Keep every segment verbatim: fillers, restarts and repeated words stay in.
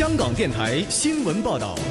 香港电台新闻报道。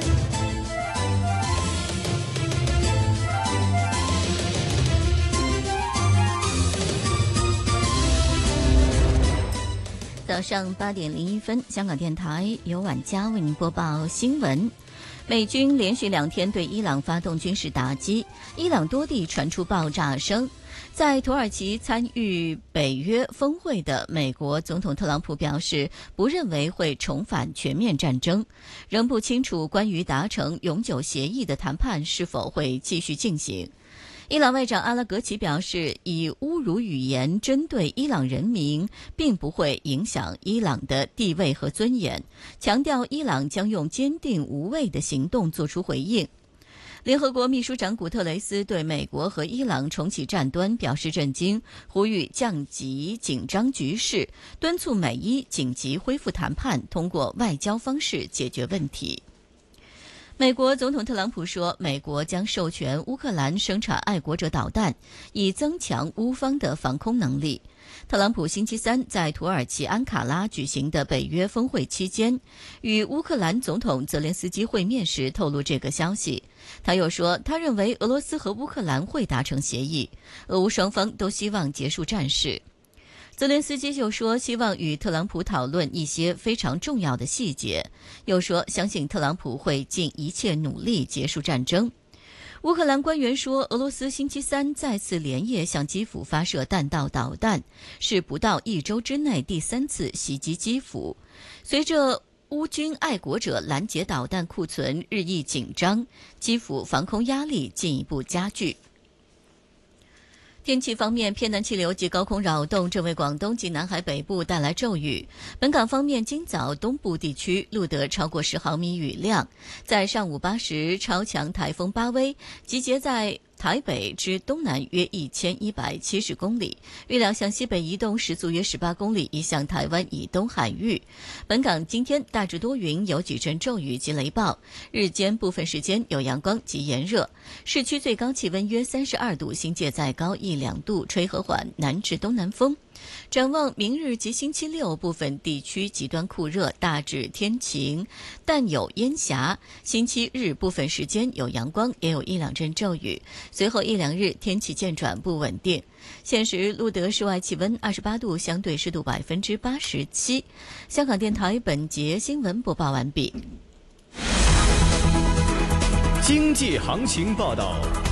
早上八点零一分，香港电台由婉佳为您播报新闻。美军连续两天对伊朗发动军事打击，伊朗多地传出爆炸声。在土耳其参与北约峰会的美国总统特朗普表示，不认为会重返全面战争，仍不清楚关于达成永久协议的谈判是否会继续进行。伊朗外长阿拉格齐表示，以侮辱语言针对伊朗人民并不会影响伊朗的地位和尊严，强调伊朗将用坚定无畏的行动作出回应。联合国秘书长古特雷斯对美国和伊朗重启战端表示震惊，呼吁降级紧张局势，敦促美伊紧急恢复谈判，通过外交方式解决问题。美国总统特朗普说，美国将授权乌克兰生产爱国者导弹，以增强乌方的防空能力。特朗普星期三在土耳其安卡拉举行的北约峰会期间，与乌克兰总统泽连斯基会面时透露这个消息。他又说，他认为俄罗斯和乌克兰会达成协议，俄乌双方都希望结束战事。泽连斯基就说，希望与特朗普讨论一些非常重要的细节，又说相信特朗普会尽一切努力结束战争。乌克兰官员说，俄罗斯星期三再次连夜向基辅发射弹道导弹，是不到一周之内第三次袭击基辅。随着乌军爱国者拦截导弹库存日益紧张，基辅防空压力进一步加剧。天气方面，偏南气流及高空扰动正为广东及南海北部带来骤雨。本港方面，今早东部地区录得超过十毫米雨量。在上午八时，超强台风巴威集结在台北至东南约一千一百七十公里，预料向西北移动，时速约十八公里，移向台湾以东海域。本港今天大致多云，有几阵骤雨及雷暴，日间部分时间有阳光及炎热。市区最高气温约三十二度，新界再高一两度，吹和缓南至东南风。展望明日及星期六，部分地区极端酷热，大致天晴，但有烟霞。星期日部分时间有阳光，也有一两阵骤雨。随后一两日天气渐转不稳定。现时录得室外气温二十八度，相对湿度百分之八十七。香港电台本节新闻播报完毕。 经济行情报道。